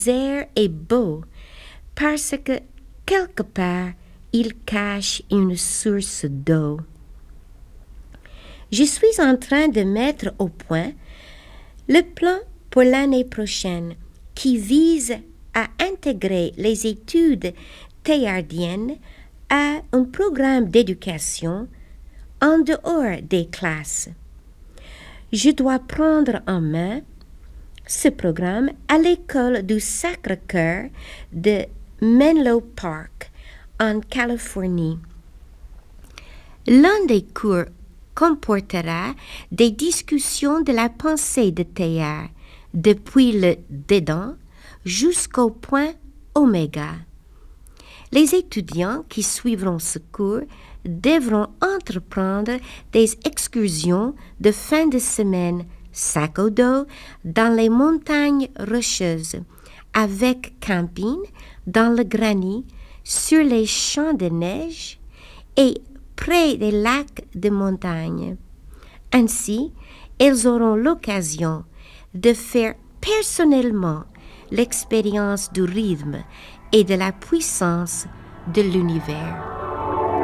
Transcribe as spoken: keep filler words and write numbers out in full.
désert est beau parce que quelque part il cache une source d'eau. Je suis en train de mettre au point le plan pour l'année prochaine qui vise à intégrer les études théardiennes à un programme d'éducation en dehors des classes. Je dois prendre en main ce programme à l'école du Sacré-Cœur de Menlo Park, en Californie. L'un des cours comportera des discussions de la pensée de Teilhard, depuis le dedans jusqu'au point oméga. Les étudiants qui suivront ce cours devront entreprendre des excursions de fin de semaine sac au dos dans les montagnes rocheuses, avec camping dans le granit, sur les champs de neige et près des lacs de montagne. Ainsi, ils auront l'occasion de faire personnellement l'expérience du rythme et de la puissance de l'univers.